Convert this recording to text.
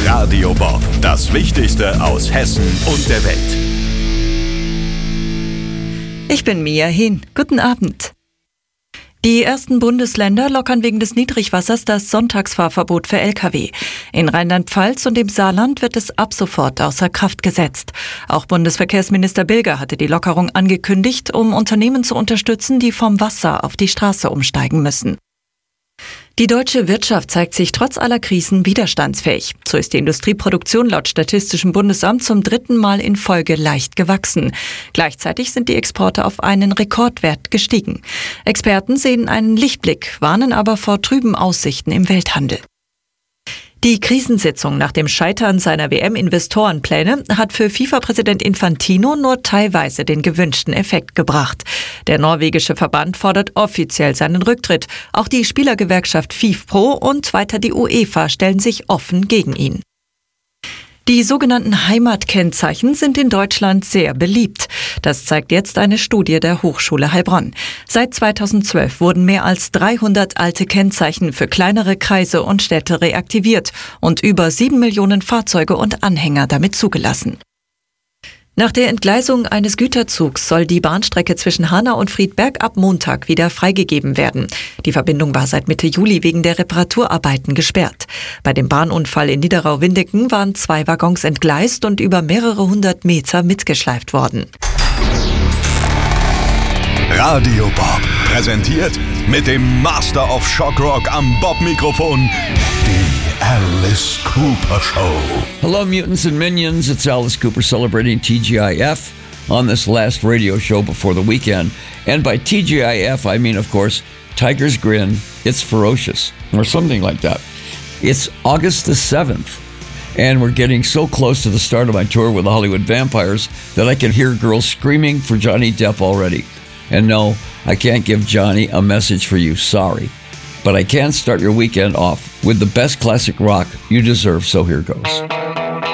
Radio Bob, das Wichtigste aus Hessen und der Welt. Ich bin Mia Hin. Guten Abend. Die ersten Bundesländer lockern wegen des Niedrigwassers das Sonntagsfahrverbot für Lkw. In Rheinland-Pfalz und im Saarland wird es ab sofort außer Kraft gesetzt. Auch Bundesverkehrsminister Bilger hatte die Lockerung angekündigt, um Unternehmen zu unterstützen, die vom Wasser auf die Straße umsteigen müssen. Die deutsche Wirtschaft zeigt sich trotz aller Krisen widerstandsfähig. So ist die Industrieproduktion laut Statistischem Bundesamt zum 3. Mal in Folge leicht gewachsen. Gleichzeitig sind die Exporte auf einen Rekordwert gestiegen. Experten sehen einen Lichtblick, warnen aber vor trüben Aussichten im Welthandel. Die Krisensitzung nach dem Scheitern seiner WM-Investorenpläne hat für FIFA-Präsident Infantino nur teilweise den gewünschten Effekt gebracht. Der norwegische Verband fordert offiziell seinen Rücktritt. Auch die Spielergewerkschaft FIFPro und weiter die UEFA stellen sich offen gegen ihn. Die sogenannten Heimatkennzeichen sind in Deutschland sehr beliebt. Das zeigt jetzt eine Studie der Hochschule Heilbronn. Seit 2012 wurden mehr als 300 alte Kennzeichen für kleinere Kreise und Städte reaktiviert und über 7 Millionen Fahrzeuge und Anhänger damit zugelassen. Nach der Entgleisung eines Güterzugs soll die Bahnstrecke zwischen Hanau und Friedberg ab Montag wieder freigegeben werden. Die Verbindung war seit Mitte Juli wegen der Reparaturarbeiten gesperrt. Bei dem Bahnunfall in Niederau-Windiken waren 2 Waggons entgleist und über mehrere 100 Meter mitgeschleift worden. Radio Bob, präsentiert mit dem Master of Shock Rock am Bob-Mikrofon, die Alice Cooper Show. Hello, mutants and minions. It's Alice Cooper celebrating TGIF on this last radio show before the weekend. And by TGIF, I mean, of course, Tiger's Grin, It's Ferocious, or something like that. It's August the 7th, and we're getting so close to the start of my tour with the Hollywood Vampires that I can hear girls screaming for Johnny Depp already. And no, I can't give Johnny a message for you, sorry. But I can start your weekend off with the best classic rock you deserve, so here goes.